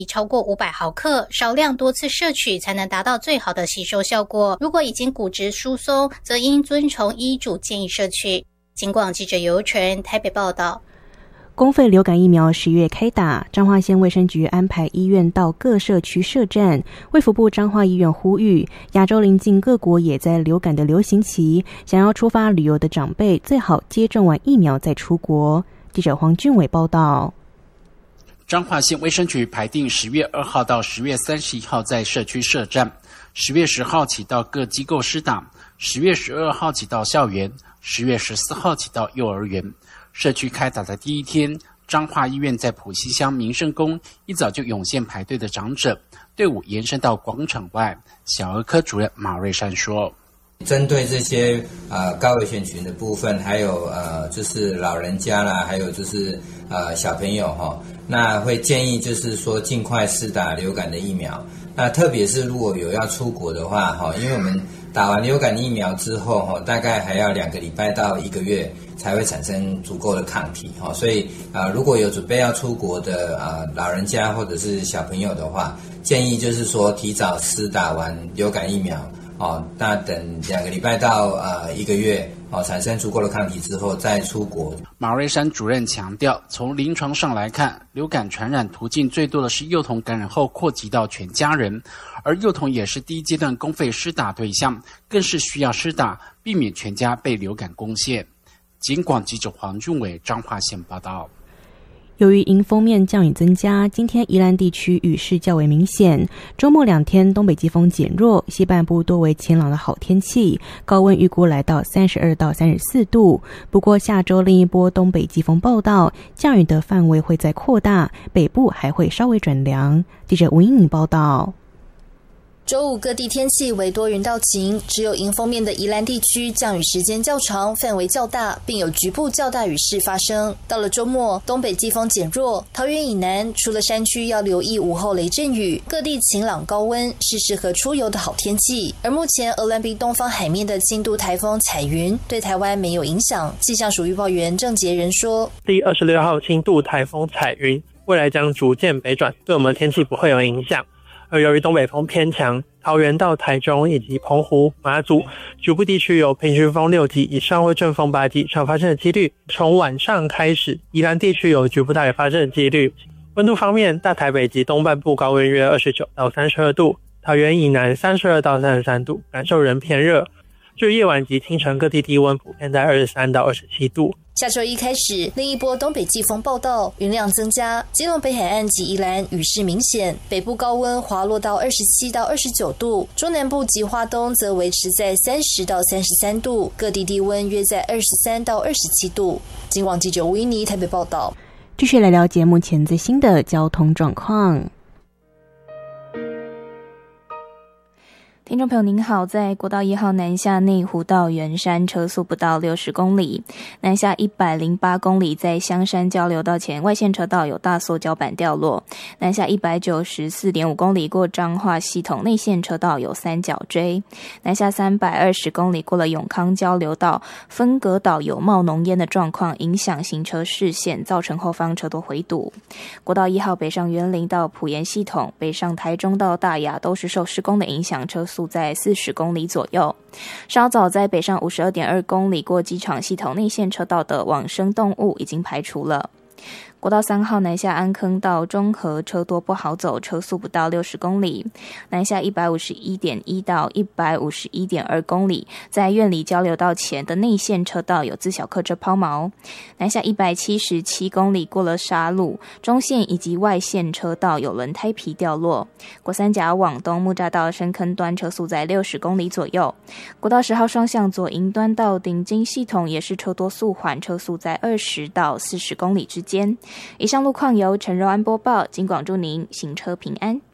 超过500毫克，少量多次摄取才能达到最好的吸收效果。如果已经骨质疏松，则应遵从医嘱建议摄取。警广记者尤纯台北报道。 公费流感疫苗10月开打，彰化县卫生局安排医院到各社区设站。卫福部彰化医院呼吁，亚洲邻近各国也在流感的流行期，想要出发旅游的长辈最好接种完疫苗再出国。记者黄俊伟报道。 彰化县卫生局排定10月2号到10月31号在社区设站，10月10号起到各机构施打，10月12号起到校园，10月14号起到幼儿园。社区开打的第一天，彰化医院在埔西乡民生宫一早就涌现排队的长者，队伍延伸到广场外。小儿科主任马瑞山说， 针对这些高危险群的部分，还有就是老人家啦，还有就是小朋友那会建议就是说尽快施打流感的疫苗。那特别是如果有要出国的话因为我们打完流感疫苗之后大概还要2个礼拜到1个月才会产生足够的抗体所以如果有准备要出国的老人家或者是小朋友的话，建议就是说提早施打完流感疫苗那等2个礼拜到1个月产生足够的抗体之后再出国。 马瑞山主任强调，从临床上来看，流感传染途径最多的是幼童感染后扩及到全家人，而幼童也是第一阶段公费施打对象，更是需要施打，避免全家被流感攻陷。警广记者黄俊伟彰化县报道。 由于迎风面降雨增加，今天宜兰地区雨势较为明显。周末2天东北季风减弱，西半部多为晴朗的好天气，高温预估来到32到34度。不过下周另一波东北季风报道，降雨的范围会再扩大，北部还会稍微转凉。记者吴英颖报道。 周五各地天气为多云到晴，只有迎风面的宜兰地区降雨时间较长，范围较大，并有局部较大雨势发生。到了周末，东北季风减弱，桃园以南除了山区要留意午后雷阵雨，各地晴朗高温，是适合出游的好天气。而目前鹅銮鼻东方海面的轻度台风彩云对台湾没有影响。气象署预报员郑杰仁说， 第26号轻度台风彩云未来将逐渐北转，对我们天气不会有影响。而由于东北风偏强，桃园到台中以及澎湖、马祖局部地区有平均风6级以上或阵风8级以上发生的几率。从晚上开始，宜兰地区有局部大雨发生的几率。温度方面，大台北及东半部高温约29到32度，桃园以南32到33度，感受仍偏热。至于夜晚及清晨，各地低温普遍在23到27度。 下周一开始，另一波东北季风报道，云量增加，基隆北海岸及宜兰雨势明显，北部高温滑落到27到29度，中南部及花东则维持在30到33度，各地低温约在23到27度。警广记者吴依妮台北报道。 继续来了解目前最新的交通状况。 听众朋友您好，在国道1号南下内湖到圆山车速不到60公里，南下108公里在香山交流道前外线车道有大塑胶板掉落，南下194.5公里过彰化系统内线车道有三角锥，南下320公里过了永康交流道分隔岛有冒浓烟的状况，影响行车视线，造成后方车多回堵。国道1号北上员林到埔盐系统，北上台中到大雅都是受施工的影响，车速在40公里左右。稍早在北上52.2公里过机场系统内线车道的往生动物已经排除了。国道3号南下安坑到中和车多不好走，车速不到60公里，南下151.1到151.2公里，在苑里交流道前的内线车道有自小客车抛锚，南下177公里过了沙路，中线以及外线车道有轮胎皮掉落，国三甲往东木栅道深坑端车速在60公里左右，国道10号双向左营端到顶金系统也是车多速缓，车速在20到40公里之间。以上路况由陈柔安播报，警广祝您行车平安。